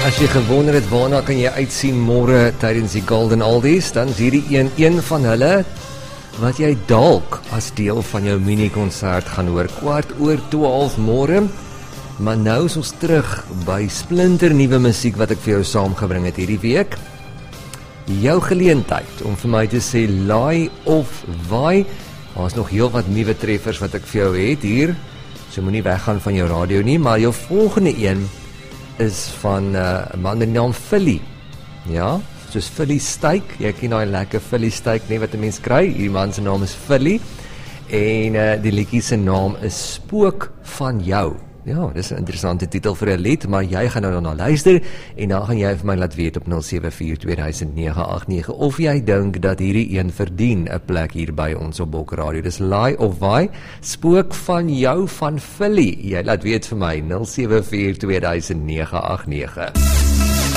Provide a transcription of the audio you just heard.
As jy gewonder het waarna kan jy uitsien môre tydens die Golden Oldies, dan is hierdie een van hulle wat jy dalk as deel van jou mini-konsert gaan hoor, 11:15 môre. Maar nou is ons terug by splinter nuwe musiek wat ek vir jou saamgebring het hierdie week. Jou geleentheid om vir my te sê laai of waai. Daar is nog heel wat nuwe treffers wat ek vir jou het hier, so moenie weggaan van jou radio nie, maar jou volgende een is van 'n man met die naam Philly. Ja, soos Philly steak. Jy ken daai lekker Philly steak, nee, wat 'n mens kry. Hierdie man se naam is Philly en die liedjie se naam is Spook van jou. Ja, dis 'n interessante titel vir 'n lied, maar jy gaan nou daarna luister en dan gaan jy vir my laat weet op 074200989 of jy dink dat hierdie een verdien 'n plek hier by ons op Bok Radio. Dis laai of waai, Spook van jou van Philly. Jy laat weet vir my 074200989.